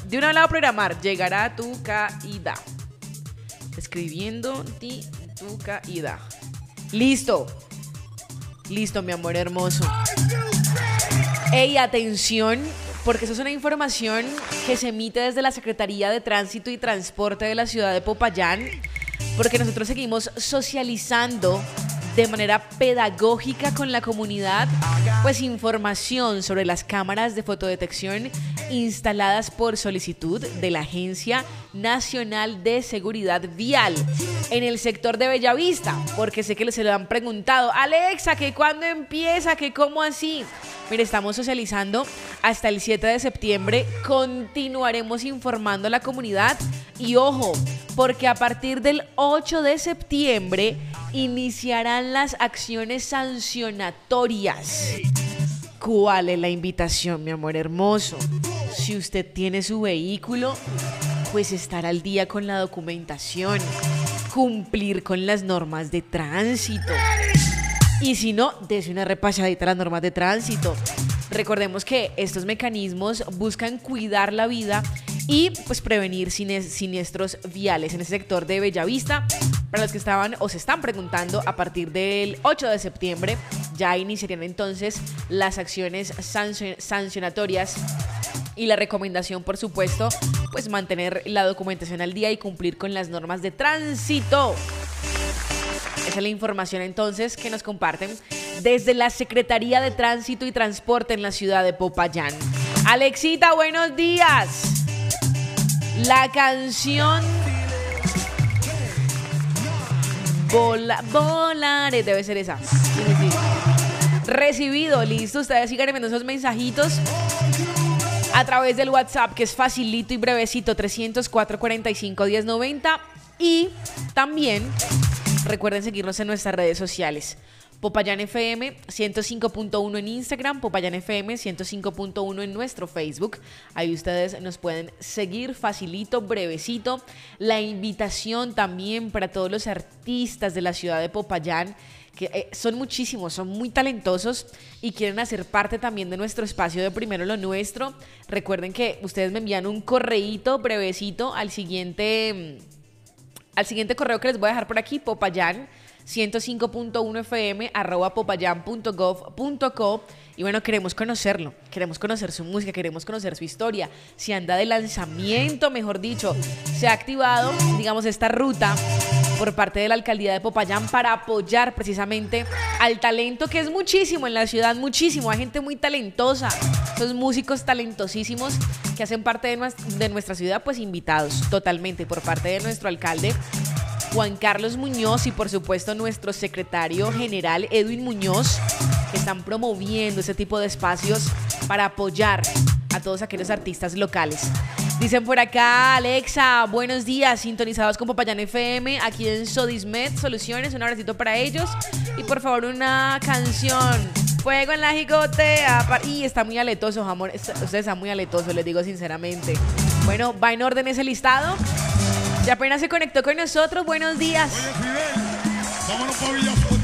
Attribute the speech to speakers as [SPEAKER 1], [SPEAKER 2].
[SPEAKER 1] De una hablado programar, llegará tu caída. Escribiendo tu caída. Listo. Listo, mi amor hermoso. Ey, atención, porque eso es una información que se emite desde la Secretaría de Tránsito y Transporte de la ciudad de Popayán, porque nosotros seguimos socializando de manera pedagógica con la comunidad, pues información sobre las cámaras de fotodetección instaladas por solicitud de la Agencia Nacional de Seguridad Vial en el sector de Bellavista, porque sé que se lo han preguntado, Alexa, ¿que cuándo empieza? ¿Que cómo así? Mire, estamos socializando hasta el 7 de septiembre, continuaremos informando a la comunidad y ojo, porque a partir del 8 de septiembre iniciarán las acciones sancionatorias. ¿Cuál es la invitación, mi amor hermoso? Si usted tiene su vehículo, pues estar al día con la documentación, cumplir con las normas de tránsito. Y si no, dese una repasadita a las normas de tránsito. Recordemos que estos mecanismos buscan cuidar la vida y pues prevenir siniestros viales en ese sector de Bellavista. Para los que estaban o se están preguntando, a partir del 8 de septiembre ya iniciarían entonces las acciones sancionatorias y la recomendación, por supuesto, pues mantener la documentación al día y cumplir con las normas de tránsito. Esa es la información entonces que nos comparten desde la Secretaría de Tránsito y Transporte en la ciudad de Popayán. Alexita, buenos días. La canción Volaré, debe ser esa. Sí. Recibido, listo. Ustedes sigan enviando esos mensajitos a través del WhatsApp, que es facilito y brevecito, 300-445-1090. Y también recuerden seguirnos en nuestras redes sociales. Popayán FM 105.1 en Instagram, Popayán FM 105.1 en nuestro Facebook. Ahí ustedes nos pueden seguir facilito, brevecito. La invitación también para todos los artistas de la ciudad de Popayán, que son muchísimos, son muy talentosos y quieren hacer parte también de nuestro espacio de Primero lo Nuestro. Recuerden que ustedes me envían un correíto brevecito al siguiente correo que les voy a dejar por aquí, Popayán 105.1 fm @popayan.gov.co. Y bueno, queremos conocerlo, queremos conocer su música, queremos conocer su historia. Si anda de lanzamiento, mejor dicho, se ha activado, digamos, esta ruta por parte de la alcaldía de Popayán para apoyar precisamente al talento, que es muchísimo en la ciudad, muchísimo. Hay gente muy talentosa, esos músicos talentosísimos que hacen parte de nuestra ciudad, pues invitados totalmente por parte de nuestro alcalde Juan Carlos Muñoz y por supuesto nuestro secretario general Edwin Muñoz, que están promoviendo ese tipo de espacios para apoyar a todos aquellos artistas locales. Dicen por acá, Alexa, buenos días, sintonizados con Popayán FM, aquí en Sodismed Soluciones, un abracito para ellos. Y por favor una canción, Fuego en la Jicotea. Y está muy aletoso, amor, usted está muy aletoso, les digo sinceramente. Bueno, va en orden ese listado. Ya apenas se conectó con nosotros, buenos días.
[SPEAKER 2] Oye, Fidel, vámonos para Villafuerte.